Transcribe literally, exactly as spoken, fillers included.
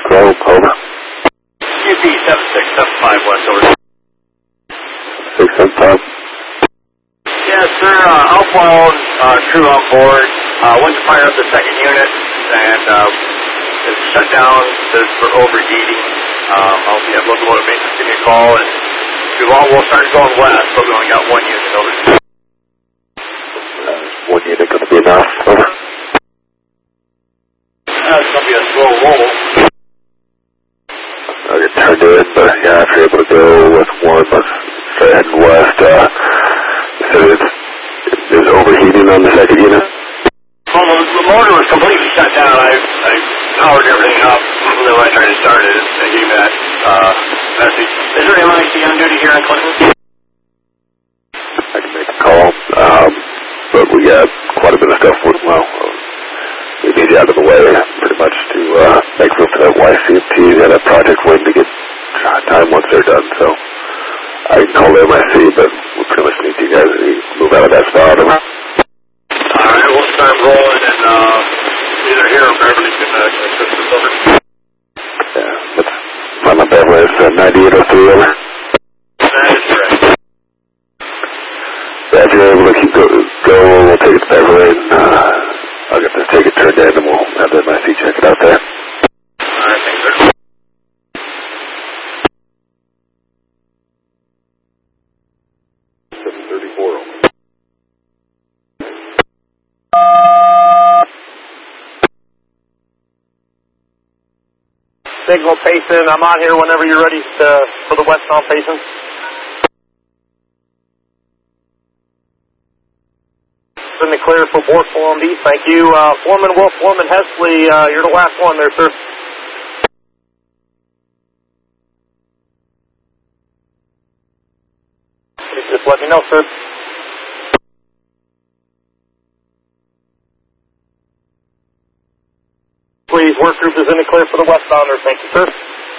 Control, over. U P seven six seven five West, over. six seven five. Yes, sir. Uh, outbound uh, crew on board. Uh, went to fire up the second unit, and uh, it's shut down for overheating. Um, I'll be at locomotive maintenance. Give me a call, and we've all we'll start going west, but we only got one unit over. Uh, one unit going to be enough, over. That's going to be a slow roll. I'll get turned in, but yeah, if you're able to go with one, let's start heading west. Uh, so it's, there's overheating on the second unit? Well, the, the motor was completely shut down. I, I powered everything up, and then when I tried to start it, I gave me that uh, message. Is there M I C on duty here in Clinton? I can make a call, um, but we got quite a bit of stuff with, well, we need you out of the way pretty much to uh, make room for that Y C T. Got a project waiting to get time once they're done, so I can call the M I C, but we pretty much need you guys to move out of that spot. Over. All right, we'll start rolling, and uh, either here or Beverly can uh, assist us over. Yeah, let's find my Beverly. It's uh, ninety-eight oh three, over. That is correct. Yeah, if you're able to keep go, go we'll take it to Beverly, and uh, I'll get this ticket turned in, and we'll have the M I C check it out there. All right, thanks, sir. seven thirty-four. Signal Payson, I'm on here whenever you're ready to, for the westbound Payson. Send me clear for Board Foreman B, thank you. Uh, Foreman Wolf, Foreman Hesley, uh, you're the last one there, sir. Just let me know, sir. Please, work group is in the clear for the westbounder, thank you, sir.